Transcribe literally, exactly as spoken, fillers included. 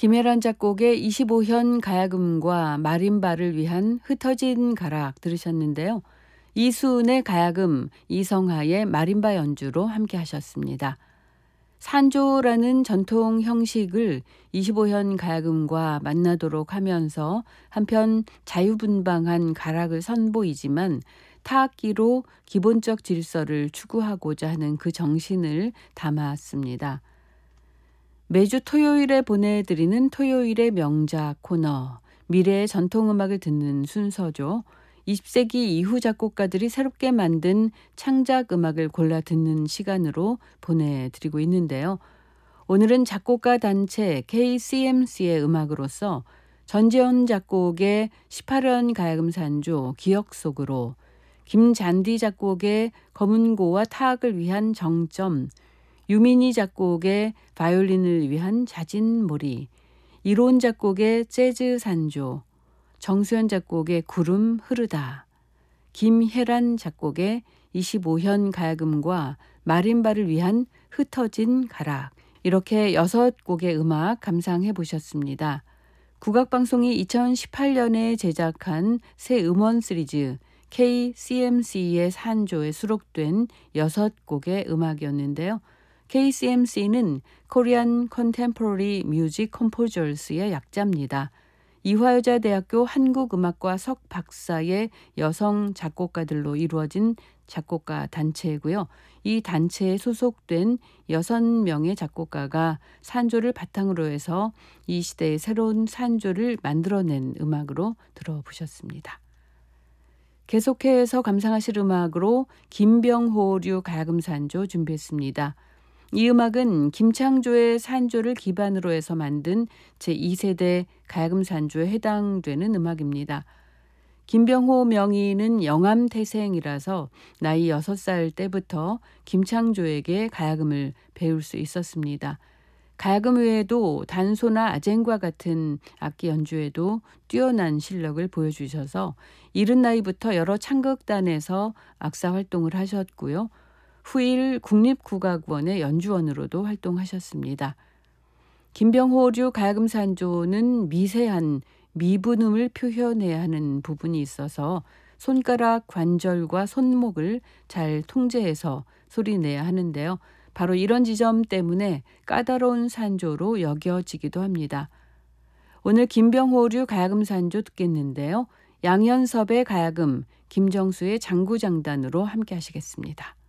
김혜란 작곡의 이십오 현 가야금과 마림바를 위한 흩어진 가락 들으셨는데요. 이수은의 가야금, 이성하의 마림바 연주로 함께 하셨습니다. 산조라는 전통 형식을 이십오 현 가야금과 만나도록 하면서 한편 자유분방한 가락을 선보이지만 타악기로 기본적 질서를 추구하고자 하는 그 정신을 담았습니다. 매주 토요일에 보내드리는 토요일의 명작 코너, 미래의 전통음악을 듣는 순서죠. 이십 세기 이후 작곡가들이 새롭게 만든 창작 음악을 골라 듣는 시간으로 보내드리고 있는데요. 오늘은 작곡가 단체 케이씨엠씨의 음악으로서 전지현 작곡의 십팔 현 가야금 산조 기억 속으로, 김잔디 작곡의 검은고와 타악을 위한 정점, 유민희 작곡의 바이올린을 위한 자진몰이, 이로운 작곡의 재즈 산조, 정수현 작곡의 구름 흐르다, 김혜란 작곡의 이십오 현 가야금과 마림바를 위한 흩어진 가락, 이렇게 여섯 곡의 음악 감상해 보셨습니다. 국악방송이 이천십팔 년에 제작한 새 음원 시리즈 케이씨엠씨의 산조에 수록된 여섯 곡의 음악이었는데요. 케이씨엠씨는 Korean Contemporary Music Composers의 약자입니다. 이화여자대학교 한국음악과 석 박사의 여성 작곡가들로 이루어진 작곡가 단체이고요. 이 단체에 소속된 여섯 명의 작곡가가 산조를 바탕으로 해서 이 시대의 새로운 산조를 만들어낸 음악으로 들어보셨습니다. 계속해서 감상하실 음악으로 김병호류 가야금 산조 준비했습니다. 이 음악은 김창조의 산조를 기반으로 해서 만든 제이 세대 가야금 산조에 해당되는 음악입니다. 김병호 명의는 영암태생이라서 나이 여섯 살 때부터 김창조에게 가야금을 배울 수 있었습니다. 가야금 외에도 단소나 아쟁과 같은 악기 연주에도 뛰어난 실력을 보여주셔서 이른 나이부터 여러 창극단에서 악사 활동을 하셨고요. 후일 국립국악원의 연주원으로도 활동하셨습니다. 김병호류 가야금 산조는 미세한 미분음을 표현해야 하는 부분이 있어서 손가락 관절과 손목을 잘 통제해서 소리내야 하는데요. 바로 이런 지점 때문에 까다로운 산조로 여겨지기도 합니다. 오늘 김병호류 가야금 산조 듣겠는데요. 양현섭의 가야금, 김정수의 장구장단으로 함께 하시겠습니다.